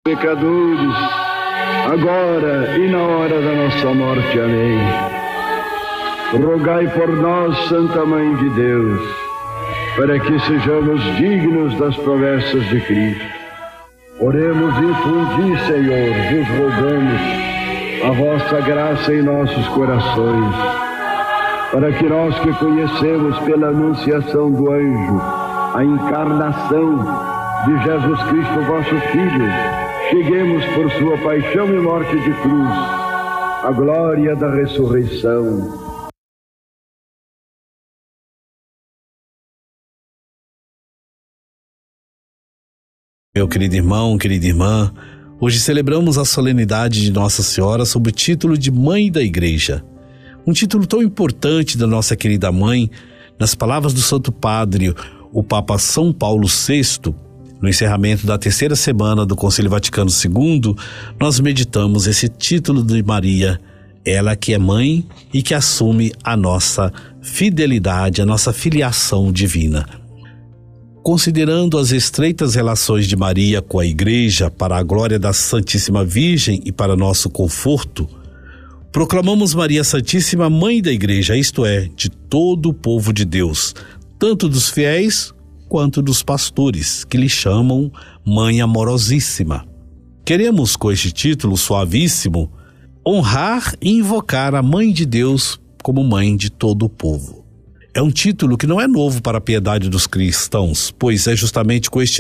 Pecadores, agora e na hora da nossa morte. Amém. Rogai por nós, Santa Mãe de Deus, para que sejamos dignos das promessas de Cristo. Oremos, infundi, Senhor, vos rogamos a vossa graça em nossos corações, para que nós que conhecemos pela anunciação do anjo a encarnação de Jesus Cristo, vosso Filho, cheguemos por sua paixão e morte de cruz à glória da ressurreição. Meu querido irmão, querida irmã, hoje celebramos a solenidade de Nossa Senhora sob o título de Mãe da Igreja. Um título tão importante da nossa querida mãe. Nas palavras do Santo Padre, o Papa São Paulo VI, no encerramento da terceira semana do Concílio Vaticano II, nós meditamos esse título de Maria, ela que é mãe e que assume a nossa fidelidade, a nossa filiação divina. Considerando as estreitas relações de Maria com a Igreja para a glória da Santíssima Virgem e para nosso conforto, proclamamos Maria Santíssima Mãe da Igreja, isto é, de todo o povo de Deus, tanto dos fiéis quanto dos pastores, que lhe chamam Mãe Amorosíssima. Queremos, com este título suavíssimo, honrar e invocar a Mãe de Deus como Mãe de todo o povo. É um título que não é novo para a piedade dos cristãos, pois é justamente com este